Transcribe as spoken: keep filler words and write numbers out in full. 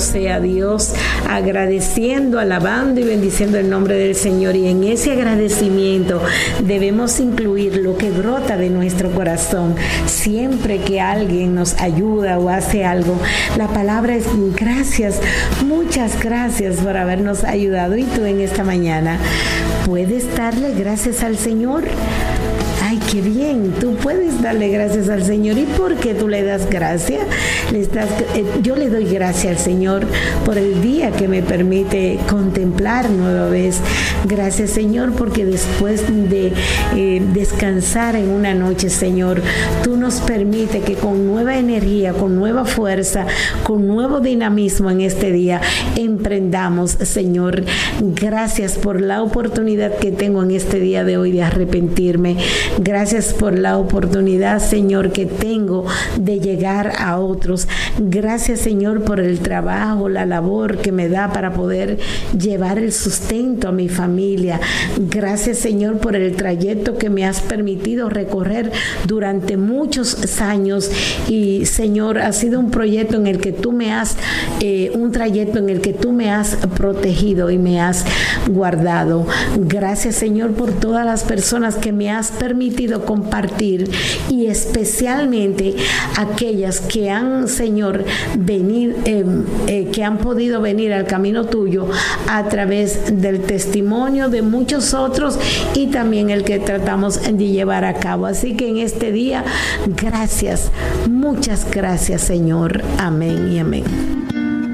sea Dios, agradeciendo, alabando y bendiciendo el nombre del Señor. Y en ese agradecimiento debemos incluir lo que brota de nuestro corazón. Siempre que alguien nos ayuda o hace algo, la palabra es gracias, muchas gracias por habernos ayudado. Y tú en esta mañana, ¿puedes darle gracias al Señor? Ay, qué bien, tú puedes darle gracias al Señor. ¿Y por qué tú le das gracias? Le estás, eh, yo le doy gracias al Señor por el día que me permite contemplar nueva vez. Gracias, Señor, porque después de eh, descansar en una noche, Señor, tú nos permites que con nueva energía, con nueva fuerza, con nuevo dinamismo en este día, emprendamos, Señor. Gracias por la oportunidad que tengo en este día de hoy de arrepentirme. Gracias por la oportunidad, Señor, que tengo de llegar a otros. Gracias, Señor, por el trabajo, la labor que me da para poder llevar el sustento a mi familia. Gracias, Señor, por el trayecto que me has permitido recorrer durante muchos años. Y, Señor, ha sido un proyecto en el que tú me has, eh, un trayecto en el que tú me has protegido y me has guardado. Gracias, Señor, por todas las personas que me has permitido compartir, y especialmente aquellas que han, Señor, venir, eh, eh, que han podido venir al camino tuyo a través del testimonio de muchos otros y también el que tratamos de llevar a cabo. Así que en este día, gracias, muchas gracias, Señor. Amén y amén.